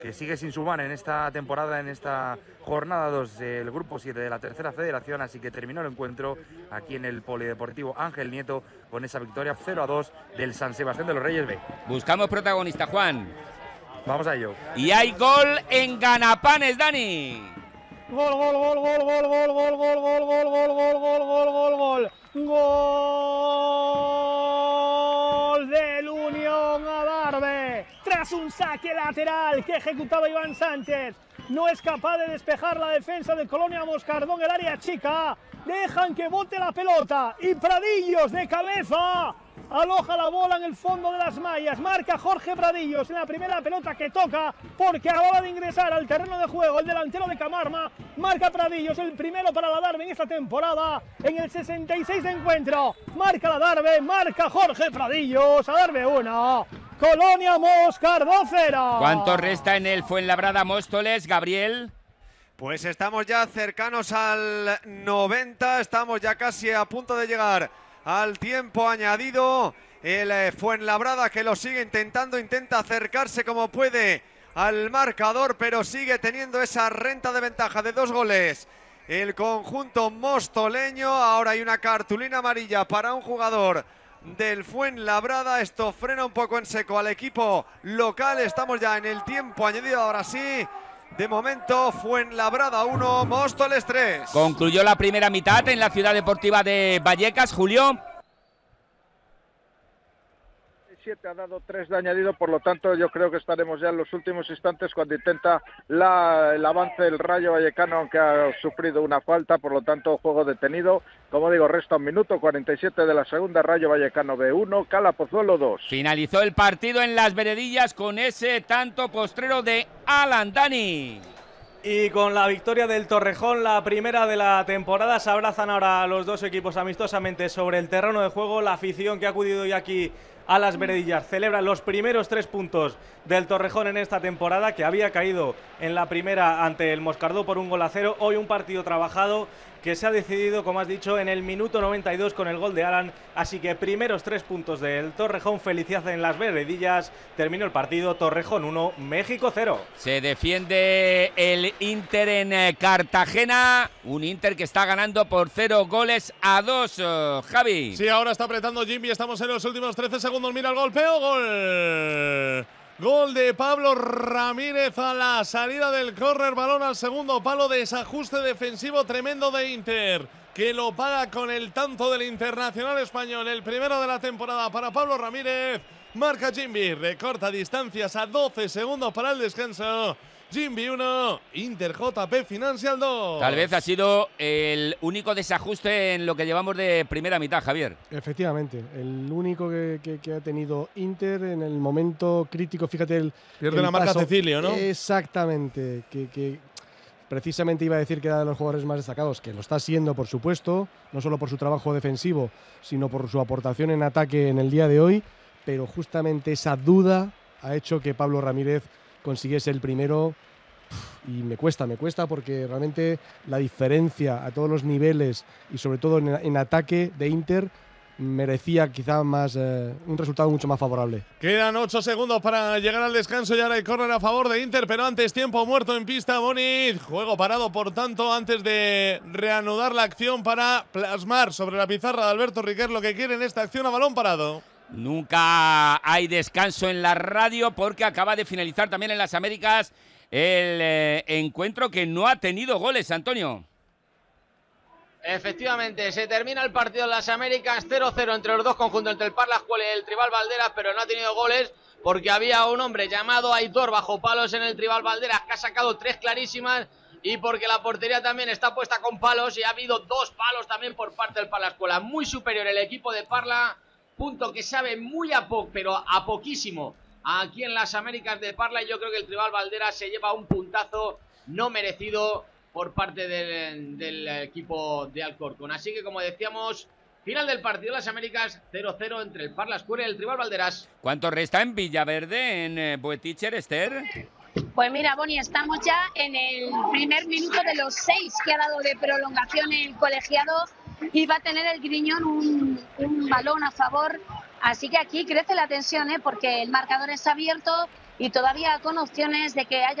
que sigue sin sumar en esta temporada, en esta jornada 2 del Grupo 7 de la Tercera Federación, así que terminó el encuentro aquí en el Polideportivo Ángel Nieto con esa victoria 0-2 del San Sebastián de los Reyes B. Buscamos protagonista, Juan. Vamos a ello. Y hay gol en Ganapanes, Dani. Gol, gol, gol, gol, gol, gol, gol, gol, gol, gol, gol, gol, gol, gol, gol, gol. Gol del Unión Adarve. Tras un saque lateral que ejecutaba Iván Sánchez, no es capaz de despejar la defensa de Colonia Moscardón, el área chica. Dejan que bote la pelota y Pradillos de cabeza aloja la bola en el fondo de las mallas. Marca Jorge Pradillos en la primera pelota que toca, porque acaba de ingresar al terreno de juego el delantero de Camarma. Marca Pradillos, el primero para la Adarve en esta temporada, en el 66 de encuentro. Marca la Adarve, marca Jorge Pradillos. Adarve 1, Colonia Moscardón 0. ¿Cuánto resta en el Fuenlabrada Móstoles, Gabriel? Pues estamos ya cercanos al 90, estamos ya casi a punto de llegar al tiempo añadido. El Fuenlabrada, que lo sigue intentando, intenta acercarse como puede al marcador, pero sigue teniendo esa renta de ventaja de 2 goles. El conjunto mostoleño, ahora hay una cartulina amarilla para un jugador del Fuenlabrada. Esto frena un poco en seco al equipo local. Estamos ya en el tiempo añadido, ahora sí. De momento, Fuenlabrada 1, Móstoles 3. Concluyó la primera mitad en la Ciudad Deportiva de Vallecas, Julio. 7 ha dado 3 de añadido, por lo tanto yo creo que estaremos ya en los últimos instantes cuando intenta el avance del Rayo Vallecano, aunque ha sufrido una falta, por lo tanto juego detenido. Como digo, resta un minuto, 47 de la segunda. Rayo Vallecano B1, Cala Pozuelo 2. Finalizó el partido en Las Veredillas con ese tanto postrero de Alan, Dani. Y con la victoria del Torrejón, la primera de la temporada, se abrazan ahora los dos equipos amistosamente sobre el terreno de juego. La afición que ha acudido hoy aquí a Las Veredillas celebra los primeros 3 puntos del Torrejón en esta temporada, que había caído en la primera ante el Moscardó por 1-0. Hoy un partido trabajado que se ha decidido, como has dicho, en el minuto 92 con el gol de Alan. Así que primeros 3 puntos del Torrejón. Felicidad en Las Veredillas. Terminó el partido, Torrejón 1, México 0. Se defiende el Inter en Cartagena. Un Inter que está ganando por 0-2. Javi. Sí, ahora está apretando Jimmy. Estamos en los últimos 13 segundos. Mira el golpeo. Gol. Gol de Pablo Ramírez a la salida del córner, balón al segundo palo, desajuste defensivo tremendo de Inter, que lo paga con el tanto del internacional español, el primero de la temporada para Pablo Ramírez. Marca Jimby, recorta distancias a 12 segundos para el descanso. Jimby 1, Inter JP Financial 2. Tal vez ha sido el único desajuste en lo que llevamos de primera mitad, Javier. Efectivamente, el único que ha tenido Inter en el momento crítico. Fíjate, pierde la marca Cecilio, ¿no? Exactamente, que precisamente iba a decir que era de los jugadores más destacados, que lo está siendo, por supuesto, no solo por su trabajo defensivo, sino por su aportación en ataque en el día de hoy, pero justamente esa duda ha hecho que Pablo Ramírez consiguiese el primero. Y me cuesta porque realmente la diferencia a todos los niveles y sobre todo en ataque de Inter merecía quizá más un resultado mucho más favorable. Quedan 8 segundos para llegar al descanso y ahora hay córner a favor de Inter, pero antes tiempo muerto en pista. Bonic, juego parado por tanto antes de reanudar la acción para plasmar sobre la pizarra de Alberto Riquer lo que quiere en esta acción a balón parado. Nunca hay descanso en la radio porque acaba de finalizar también en las Américas el encuentro que no ha tenido goles, Antonio. Efectivamente, se termina el partido en las Américas, 0-0 entre los dos conjuntos, entre el Parla Escuela y el Tribal Valderas, pero no ha tenido goles porque había un hombre llamado Aitor bajo palos en el Tribal Valderas que ha sacado 3 clarísimas, y porque la portería también está puesta con palos y ha habido 2 palos también por parte del Parla Escuela. Muy superior el equipo de Parla, punto que sabe muy a poco, pero a poquísimo, aquí en las Américas de Parla, y yo creo que el Tribal Valderas se lleva un puntazo no merecido por parte del equipo de Alcorcón. Así que, como decíamos, final del partido de las Américas, 0-0 entre el Parla Escuela y el Tribal Valderas. ¿Cuánto resta en Villaverde, en Boeticher, Esther? Pues mira, Boni, estamos ya en el primer minuto de los 6 que ha dado de prolongación el colegiado, y va a tener el Griñón un balón a favor Así que aquí crece la tensión, porque el marcador es abierto y todavía con opciones de que haya